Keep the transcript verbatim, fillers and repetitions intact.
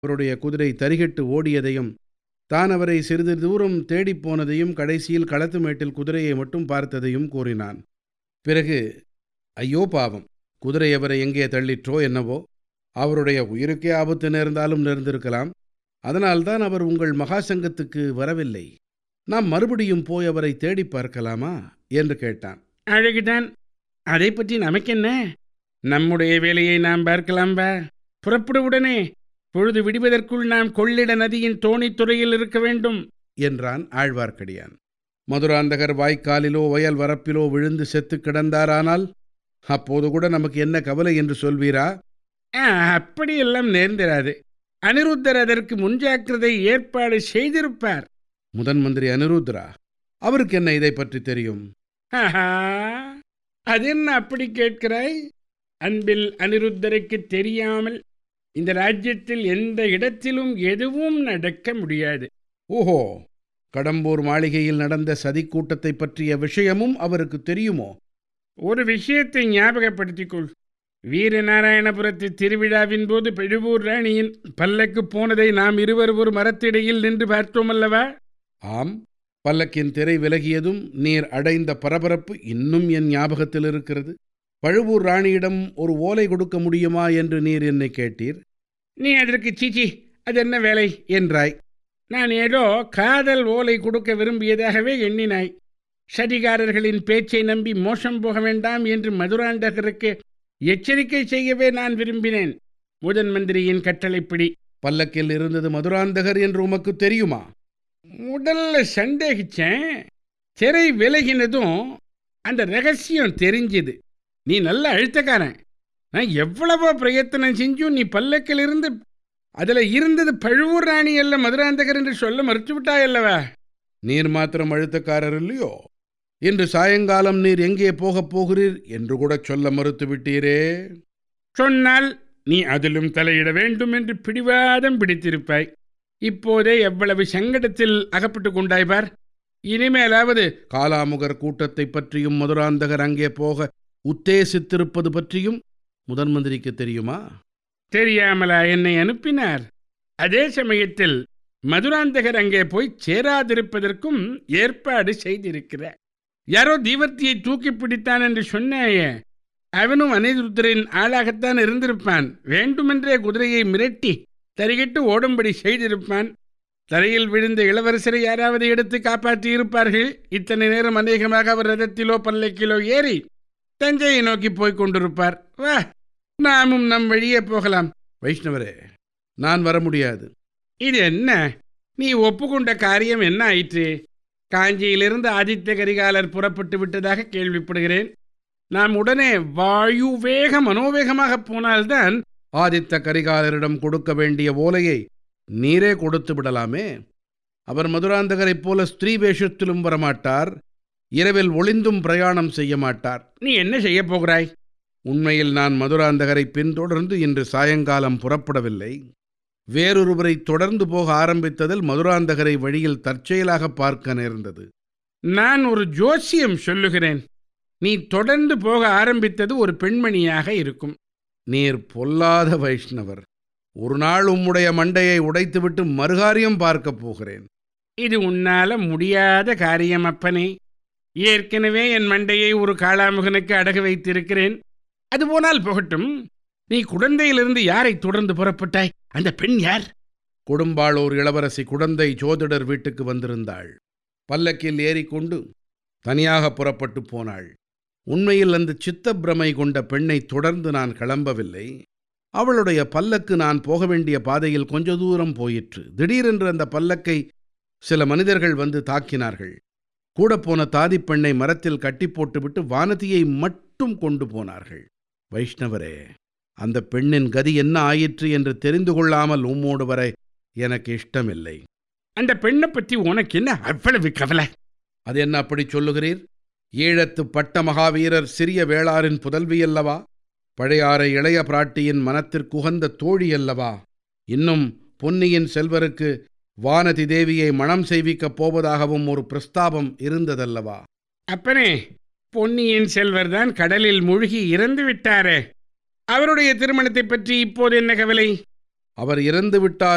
அவருடைய குதிரை தரிகட்டு ஓடியதையும், தான் அவரை சிறிது தூரம் தேடிப் போனதையும், கடைசியில் களத்து மேட்டில் குதிரையை மட்டும் பார்த்ததையும் கூறினான். பிறகு, ஐயோ பாவம், குதிரை அவரை எங்கே தள்ளிற்றோ என்னவோ, அவருடைய உயிருக்கே ஆபத்து நேர்ந்தாலும் நேர்ந்திருக்கலாம். அதனால்தான் அவர் உங்கள் மகாசங்கத்துக்கு வரவில்லை. நாம் மறுபடியும் போய் அவரை தேடிப் பார்க்கலாமா என்று கேட்டான். அழகுதான், அதை பற்றி நமக்கென்ன? நம்முடைய வேலையை நாம் பார்க்கலாம். வா, புறப்படு உடனே. பொழுது விடுவதற்குள் நாம் கொள்ளிட நதியின் தோணித்துறையில் இருக்க வேண்டும் என்றான் ஆழ்வார்க்கடியான். மதுராந்தகர் வாய்க்காலிலோ வயல் வரப்பிலோ விழுந்து செத்து கிடந்தாரானால் அப்போது கூட நமக்கு என்ன கவலை என்று சொல்வீரா? அப்படியெல்லாம் நேர்ந்திராது. அனிருத்தர் அதற்கு முன்ஜாக்கிரதை ஏற்பாடு செய்திருப்பார். முதன் மந்திரி அனிருத்தரா? அவருக்கு என்ன இதை பற்றி தெரியும்? அது என்ன அப்படி கேட்கிறாய்? அன்பில் அனிருத்தருக்கு தெரியாமல் இந்த ராஜ்யத்தில் எந்த இடத்திலும் எதுவும் நடக்க முடியாது. ஓஹோ, கடம்பூர் மாளிகையில் நடந்த சதி கூட்டத்தை பற்றிய விஷயமும் அவருக்கு தெரியுமோ? ஒரு விஷயத்தை ஞாபகப்படுத்திக் கொள். வீரநாராயணபுரத்து திருவிழாவின் போது பழுவூர் ராணியின் பல்லக்கு போனதை நாம் இருவர் ஒரு மரத்திடையில் நின்று பார்த்தோம் அல்லவா? ஆம், பல்லக்கின் திரை விலகியதும் நீர் அடைந்த பரபரப்பு இன்னும் என் ஞாபகத்தில் இருக்கிறது. பழுவூர் ராணியிடம் ஒரு ஓலை கொடுக்க முடியுமா என்று நீர் என்னை கேட்டீர். நீ அதற்கு சீச்சி, அது என்ன வேலை என்றாய். நான் ஏதோ காதல் ஓலை கொடுக்க விரும்பியதாகவே எண்ணினாய். சதிகாரர்களின் பேச்சை நம்பி மோசம் போக வேண்டாம் என்று மதுராந்தகருக்கு எச்சரிக்கை செய்யவே நான் விரும்பினேன். முதன் மந்திரியின் கட்டளைப்படி. பல்லக்கில் இருந்தது மதுராந்தகர் என்று உமக்கு தெரியுமா? முதல்ல சந்தேகிச்சேன். திரை விலகினதும் அந்த ரகசியம் தெரிஞ்சுது. நீ நல்ல அழுத்தக்காரன். நான் எவ்வளவோ பிரயத்தனம் செஞ்சும் நீ பல்லக்கில் இருந்து அதில் இருந்தது பழுவூர் ராணி அல்ல மதுராந்தகர் என்று சொல்ல மறுத்துவிட்டாயல்லவா? நீர் மாத்திரம் அழுத்தக்காரர் இல்லையோ? இன்று சாயங்காலம் நீர் எங்கே போகப் போகிறீர் என்று கூட சொல்ல மறுத்து விட்டீரே. சொன்னால் நீ அதிலும் தலையிட வேண்டும் என்று பிடிவாதம் பிடித்திருப்பாய். இப்போதே எவ்வளவு சங்கடத்தில் அகப்பட்டு கொண்டாய் பார். இனிமேலாவது காலாமுகர் கூட்டத்தை பற்றியும் மதுராந்தகர் அங்கே போக உத்தேசித்திருப்பது பற்றியும் முதன் மந்திரிக்கு தெரியுமா? தெரியாமலா என்னை அனுப்பினார்? அதே சமயத்தில் மதுராந்தகர் அங்கே போய் சேராதிருப்பதற்கும் ஏற்பாடு செய்திருக்கிறார். யாரோ தீவர்த்தியை தூக்கி பிடித்தான் என்று சொன்னாயே, அவனும் அனிருத்தரின் ஆளாகத்தான் இருந்திருப்பான். வேண்டுமென்றே குதிரையை மிரட்டி தரிகிட்டு ஓடும்படி செய்திருப்பான். தரையில் விழுந்த இளவரசரை யாராவது எடுத்து காப்பாற்றி இருப்பார்கள். இத்தனை நேரம் அநேகமாக அவர் ரதத்திலோ பல்லக்கிலோ ஏறி தஞ்சையை நோக்கி போய்க் கொண்டிருப்பார். வா, நாமும் நம் வழியே போகலாம். வைஷ்ணவரே, நான் வர முடியாது. இது என்ன? நீ ஒப்புக்கொண்ட காரியம் என்ன ஆயிற்று? காஞ்சியிலிருந்து ஆதித்த கரிகாலர் புறப்பட்டு விட்டதாக கேள்விப்படுகிறேன். நாம் உடனே வாயு வேக மனோவேகமாக போனால்தான் ஆதித்த கரிகாலரிடம் கொடுக்க வேண்டிய ஓலையை நீரே கொடுத்து விடலாமே. அவர் மதுராந்தகரைப் போல ஸ்திரீ வேஷத்திலும் வரமாட்டார். இரவில் ஒளிந்தும் பிரயாணம் செய்ய மாட்டார். நீ என்ன செய்ய போகிறாய்? உண்மையில் நான் மதுராந்தகரை பின்தொடர்ந்து இன்று சாயங்காலம் புறப்படவில்லை. வேறொருவரை தொடர்ந்து போக ஆரம்பித்ததில் மதுராந்தகரை வழியில் தற்செயலாக பார்க்க நேர்ந்தது. நான் ஒரு ஜோசியம் சொல்லுகிறேன். நீ தொடர்ந்து போக ஆரம்பித்தது ஒரு பெண்மணியாக இருக்கும். நீர் பொல்லாத வைஷ்ணவர். ஒரு நாள் உம்முடைய மண்டையை உடைத்துவிட்டு மறுகாரியம் பார்க்கப் போகிறேன். இது உன்னால முடியாத காரியம் அப்பனே. ஏற்கனவே என் மண்டையை ஒரு காளாமுகனுக்கு அடகு வைத்திருக்கிறேன். அது போனால் போகட்டும். நீ குடந்தையிலிருந்து யாரை தொடர்ந்து புறப்பட்டாய்? அந்த பெண் யார்? கொடும்பாளூர் இளவரசி குடந்தை ஜோதிடர் வீட்டுக்கு வந்திருந்தாள். பல்லக்கில் ஏறிக்கொண்டு தனியாக புறப்பட்டு போனாள். உண்மையில் அந்த சித்தப்பிரமை கொண்ட பெண்ணை தொடர்ந்து நான் கிளம்பவில்லை. அவளுடைய பல்லக்கு நான் போக வேண்டிய பாதையில் கொஞ்ச தூரம் போயிற்று. திடீரென்று அந்த பல்லக்கை சில மனிதர்கள் வந்து தாக்கினார்கள். கூட போன தாதிப் பெண்ணை மரத்தில் கட்டி போட்டுவிட்டு வானதியை மட்டும் கொண்டு போனார்கள். வைஷ்ணவரே, அந்த பெண்ணின் கதி என்ன ஆயிற்று என்று தெரிந்து கொள்ளாமல் உம்மோடு வர எனக்கு இஷ்டமில்லை. அந்த பெண்ணை பற்றி உனக்கு என்ன அவ்வளவு கவலை? அது என்ன அப்படி சொல்லுகிறீர்? ஈழத்து பட்ட மகாவீரர் சிறிய வேளாரின் புதல்வியல்லவா? பழையாறை இளைய பிராட்டியின் மனத்திற்குகந்த தோழியல்லவா? இன்னும் பொன்னியின் செல்வருக்கு வானதி தேவியை மணம் செய்விக்கப் போவதாகவும் ஒரு பிரஸ்தாபம் இருந்ததல்லவா? அப்பனே, பொன்னியின் செல்வர்தான் கடலில் மூழ்கி இறந்து விட்டாரே. அவருடைய திருமணத்தை பற்றி இப்போது என்ன கவலை? அவர் இறந்து விட்டார்